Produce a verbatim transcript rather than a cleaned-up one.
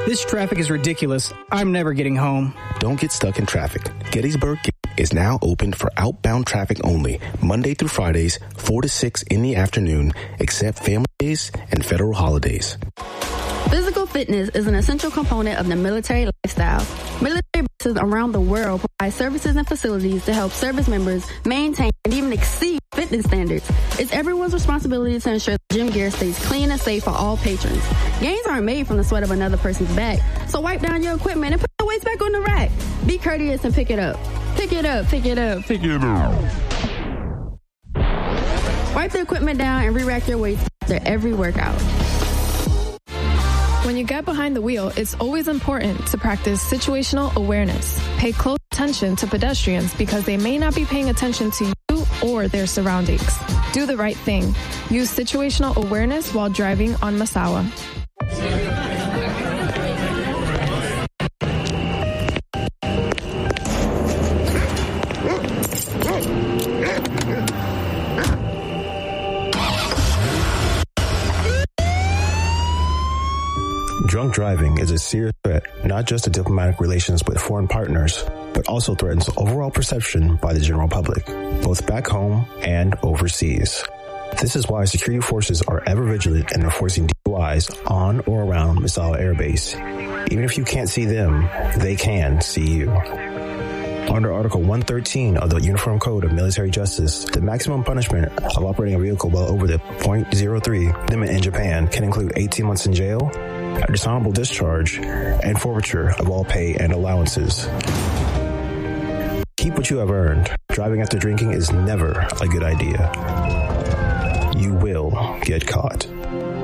This traffic is ridiculous. I'm never getting home. Don't get stuck in traffic. Gettysburg is now open for outbound traffic only, Monday through Fridays, four to six in the afternoon, except family days and federal holidays. Physical fitness is an essential component of the military lifestyle. Military bases around the world provide services and facilities to help service members maintain and even exceed fitness standards. It's everyone's responsibility to ensure the gym gear stays clean and safe for all patrons. Gains aren't made from the sweat of another person's back, so wipe down your equipment and put the weights back on the rack. Be courteous and pick it up. Pick it up, pick it up, pick it up. Wipe the equipment down and re-rack your weights after every workout. When you get behind the wheel, it's always important to practice situational awareness. Pay close attention to pedestrians because they may not be paying attention to you or their surroundings. Do the right thing. Use situational awareness while driving on Masawa. Drunk driving is a serious threat, not just to diplomatic relations with foreign partners, but also threatens overall perception by the general public, both back home and overseas. This is why security forces are ever vigilant in enforcing D U Is on or around Misawa Air Base. Even if you can't see them, they can see you. Under Article one thirteen of the Uniform Code of Military Justice, the maximum punishment of operating a vehicle well over the point zero three limit in Japan can include eighteen months in jail, a dishonorable discharge, and forfeiture of all pay and allowances. Keep what you have earned. Driving after drinking is never a good idea. You will get caught.